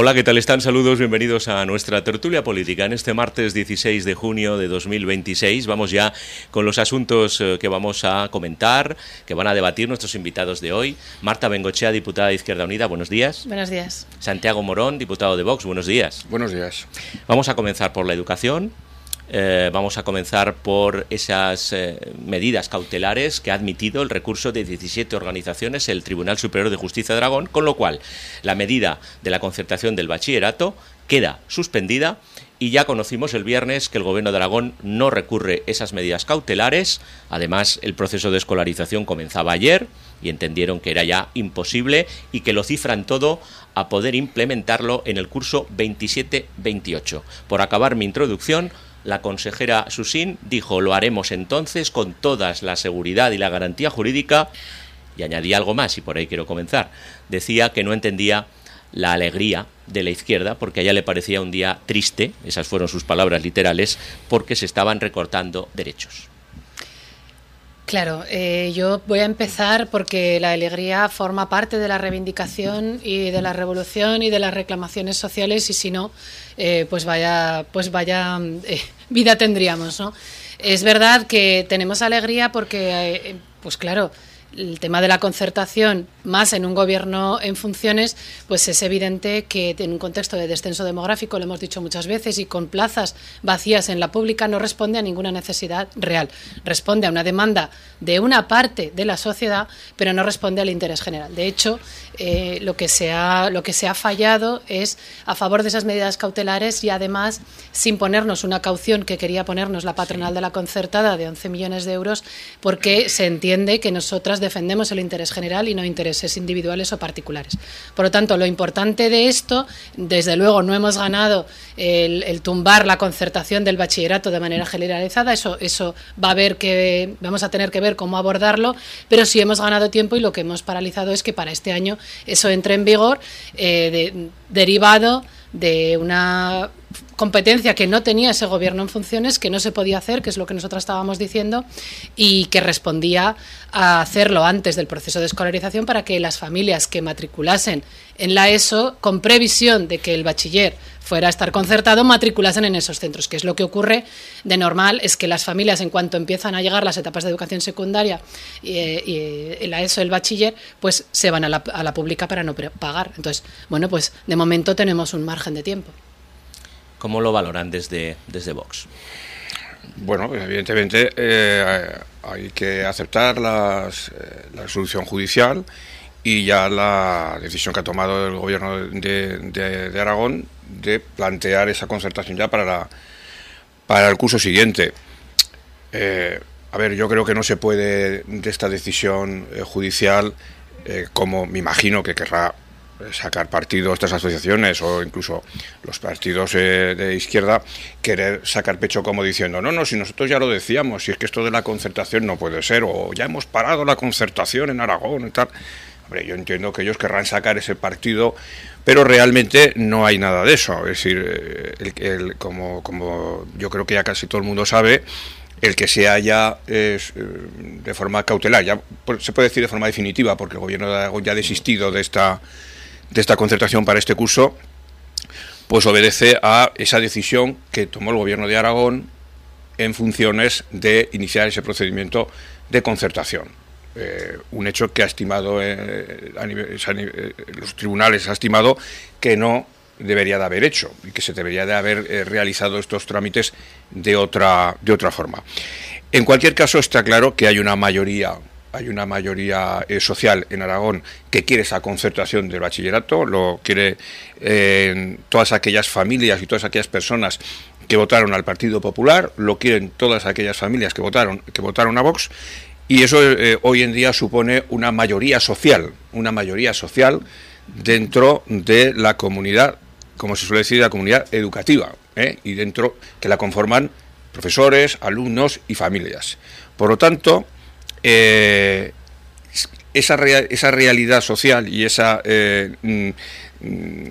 Hola, ¿qué tal están? Saludos, bienvenidos a nuestra tertulia política. En este martes 16 de junio de 2026 vamos ya con los asuntos que vamos a comentar, que van a debatir nuestros invitados de hoy. Marta Bengochea, diputada de Izquierda Unida, buenos días. Buenos días. Santiago Morón, diputado de Vox, buenos días. Buenos días. Vamos a comenzar por la educación. Vamos a comenzar por esas medidas cautelares que ha admitido el recurso de 17 organizaciones el Tribunal Superior de Justicia de Aragón, con lo cual la medida de la concertación del bachillerato queda suspendida y ya conocimos el viernes que el Gobierno de Aragón no recurre esas medidas cautelares. Además, el proceso de escolarización comenzaba ayer y entendieron que era ya imposible y que lo cifran todo a poder implementarlo en el curso 27-28. Por acabar mi introducción, la consejera Susín dijo: lo haremos entonces con toda la seguridad y la garantía jurídica, y añadía algo más, y por ahí quiero comenzar. Decía que no entendía la alegría de la izquierda porque a ella le parecía un día triste, esas fueron sus palabras literales, porque se estaban recortando derechos. Claro, yo voy a empezar porque la alegría forma parte de la reivindicación y de la revolución y de las reclamaciones sociales, y si no, pues vaya vida tendríamos, ¿no? Es verdad que tenemos alegría porque, pues claro, el tema de la concertación, más en un gobierno en funciones, pues es evidente que en un contexto de descenso demográfico, lo hemos dicho muchas veces, y con plazas vacías en la pública, no responde a ninguna necesidad real. Responde a una demanda de una parte de la sociedad, pero no responde al interés general. De hecho, lo que se ha fallado es a favor de esas medidas cautelares y además sin ponernos una caución que quería ponernos la patronal de la concertada de 11 millones de euros, porque se entiende que nosotras defendemos el interés general y no intereses individuales o particulares. Por lo tanto, lo importante de esto, desde luego no hemos ganado el tumbar la concertación del bachillerato de manera generalizada, eso vamos a tener que ver cómo abordarlo, pero sí hemos ganado tiempo, y lo que hemos paralizado es que para este año eso entre en vigor, derivado de una competencia que no tenía ese gobierno en funciones, que no se podía hacer, que es lo que nosotros estábamos diciendo, y que respondía a hacerlo antes del proceso de escolarización para que las familias que matriculasen en la ESO, con previsión de que el bachiller fuera a estar concertado, matriculasen en esos centros, que es lo que ocurre de normal. Es que las familias, en cuanto empiezan a llegar las etapas de educación secundaria y la ESO, el bachiller, pues se van a la pública para no pagar. Entonces, bueno, pues de momento tenemos un margen de tiempo. ¿Cómo lo valoran desde Vox? Bueno, evidentemente hay que aceptar la resolución judicial y ya la decisión que ha tomado el Gobierno de Aragón de plantear esa concertación ya para el curso siguiente. A ver, yo creo que no se puede de esta decisión judicial, como me imagino que querrá sacar partido estas asociaciones o incluso los partidos de izquierda, querer sacar pecho como diciendo no, si nosotros ya lo decíamos, si es que esto de la concertación no puede ser, o ya hemos parado la concertación en Aragón y tal. Hombre, yo entiendo que ellos querrán sacar ese partido, pero realmente no hay nada de eso. Es decir, como yo creo que ya casi todo el mundo sabe, el que se haya de forma cautelar, ya se puede decir de forma definitiva, porque el Gobierno de Aragón ya ha desistido de esta concertación para este curso, pues obedece a esa decisión que tomó el Gobierno de Aragón en funciones de iniciar ese procedimiento de concertación. Un hecho que ha estimado los tribunales ha estimado que no debería de haber hecho y que se debería de haber realizado estos trámites de otra forma. En cualquier caso, está claro que hay una mayoría social en Aragón que quiere esa concertación del bachillerato, lo quiere todas aquellas familias y todas aquellas personas que votaron al Partido Popular, lo quieren todas aquellas familias que votaron a Vox, y eso hoy en día supone una mayoría social dentro de la comunidad, como se suele decir, la comunidad educativa, y dentro que la conforman profesores, alumnos y familias. Por lo tanto, esa realidad social y esa